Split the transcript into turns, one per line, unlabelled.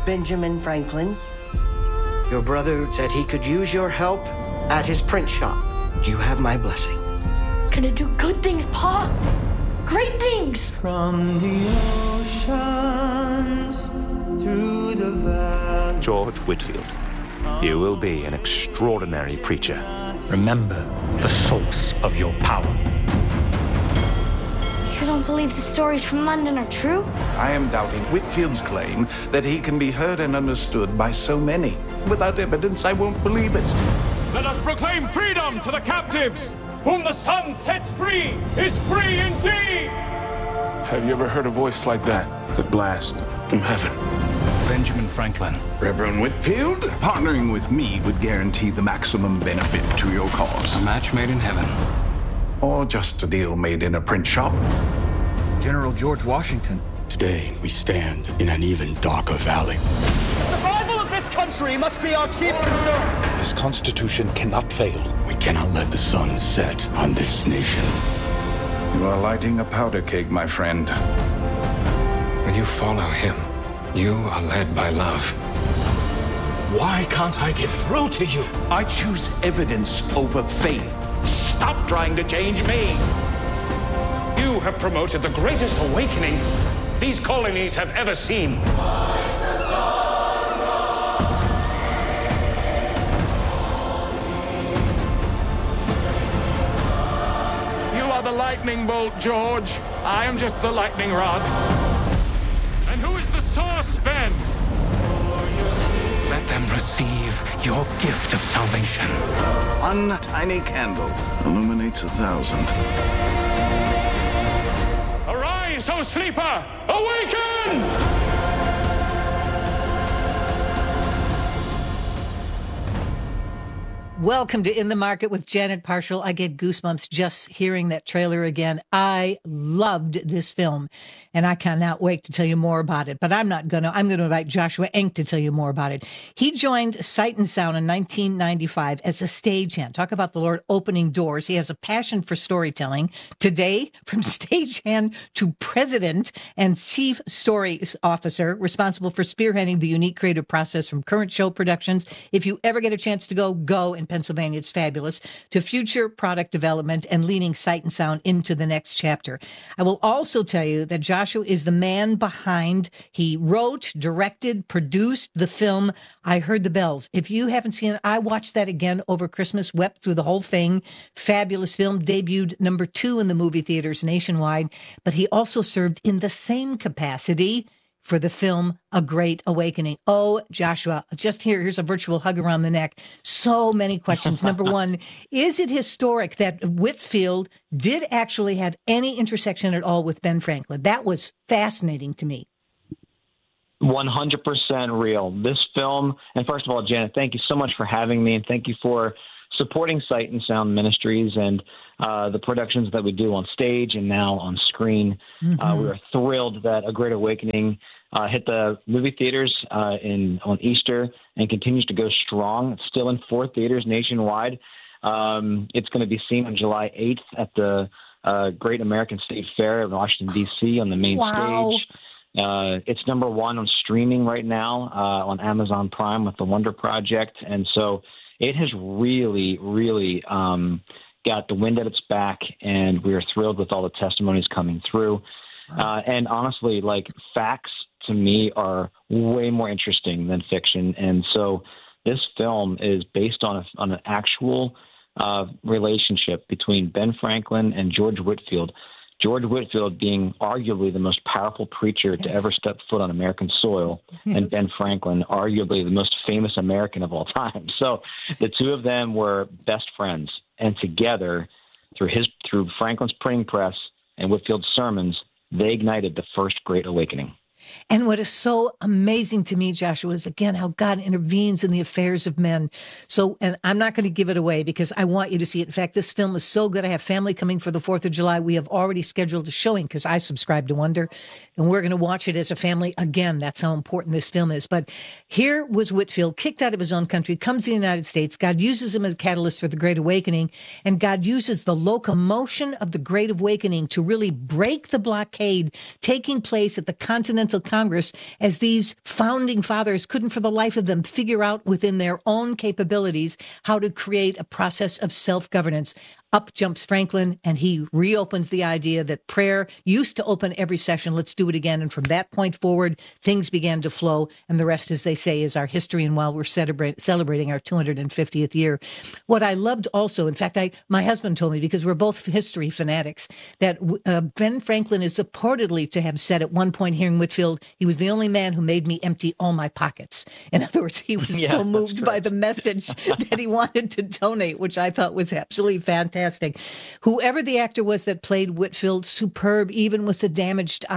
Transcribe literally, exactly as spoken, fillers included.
Benjamin Franklin. Your brother said he could use your help at his print shop. You have my blessing.
Gonna do good things, Pa. Great things.
From the oceans through the valley.
George Whitfield, you will be an extraordinary preacher.
Remember the source of your power.
You don't believe the stories from London are true?
I am doubting Whitfield's claim that he can be heard and understood by so many. Without evidence, I won't believe it.
Let us proclaim freedom to the captives! Whom the sun sets free is free indeed!
Have you ever heard a voice like that? The blast from heaven.
Benjamin Franklin.
Reverend Whitfield, partnering with me would guarantee the maximum benefit to your cause.
A match made in heaven.
Or just a deal made in a print shop.
General George Washington.
Today, we stand in an even darker valley.
The survival of this country must be our chief concern.
This Constitution cannot fail. We cannot let the sun set on this nation.
You are lighting a powder keg, my friend.
When you follow him, you are led by love.
Why can't I get through to you?
I choose evidence over faith. Stop trying to change me.
You have promoted the greatest awakening these colonies have ever seen.
You are the lightning bolt, George. I am just the lightning rod.
And who is the source, Ben? Let them receive your gift of salvation.
One tiny candle illuminates a thousand.
Arise, O sleeper! Awaken!
Welcome to In the Market with Janet Parshall. I get goosebumps just hearing that trailer again. I loved this film, and I cannot wait to tell you more about it. But I'm not going to. I'm going to invite Joshua Enck to tell you more about it. He joined Sight and Sound in nineteen ninety-five as a stagehand. Talk about the Lord opening doors. He has a passion for storytelling. Today, from stagehand to president and chief story officer, responsible for spearheading the unique creative process from current show productions. If you ever get a chance to go, go and Pennsylvania, it's fabulous, to future product development and leading Sight and Sound into the next chapter. I will also tell you that Joshua is the man behind, he wrote, directed, produced the film I Heard the Bells. If you haven't seen it, I watched that again over Christmas, wept through the whole thing. Fabulous film, debuted number two in the movie theaters nationwide, but he also served in the same capacity for the film A Great Awakening. Oh, Joshua, just here, here's a virtual hug around the neck. So many questions. Number one, is it historic that Whitfield did actually have any intersection at all with Ben Franklin? That was fascinating to me.
one hundred percent real. This film, and first of all, Janet, thank you so much for having me, and thank you for supporting Sight and Sound Ministries and uh, the productions that we do on stage and now on screen. Mm-hmm. Uh, we are thrilled that A Great Awakening uh, hit the movie theaters uh, in on Easter and continues to go strong. It's still in four theaters nationwide. Um, it's going to be seen on July eighth at the uh, Great American State Fair in Washington, D C on the main
wow.
stage. Uh, it's number one on streaming right now uh, on Amazon Prime with The Wonder Project. And so it has really, really um, got the wind at its back, and we are thrilled with all the testimonies coming through. Uh, and honestly, like, facts to me are way more interesting than fiction. And so this film is based on, a, on an actual uh, relationship between Ben Franklin and George Whitfield. George Whitfield being arguably the most powerful preacher yes. to ever step foot on American soil, yes. and Ben Franklin, arguably the most famous American of all time. So the two of them were best friends, and together, through his through Franklin's printing press and Whitfield's sermons, they ignited the first Great Awakening.
And what is so amazing to me, Joshua, is, again, how God intervenes in the affairs of men. So, and I'm not going to give it away because I want you to see it. In fact, this film is so good. I have family coming for the fourth of July. We have already scheduled a showing because I subscribe to Wonder, and we're going to watch it as a family. Again, that's how important this film is. But here was Whitfield, kicked out of his own country, comes to the United States. God uses him as a catalyst for the Great Awakening, and God uses the locomotion of the Great Awakening to really break the blockade taking place at the continental Continental Congress as these founding fathers couldn't for the life of them figure out within their own capabilities how to create a process of self-governance. Up jumps Franklin, and he reopens the idea that prayer used to open every session. Let's do it again. And from that point forward, things began to flow. And the rest, as they say, is our history. And while we're celebrate, celebrating our two hundred fiftieth year, what I loved also, in fact, I my husband told me, because we're both history fanatics, that uh, Ben Franklin is reportedly to have said at one point here in Whitfield, he was the only man who made me empty all my pockets. In other words, he was yeah, so moved by the message that he wanted to donate, which I thought was absolutely fantastic. Whoever the actor was that played Whitfield, superb, even with the damaged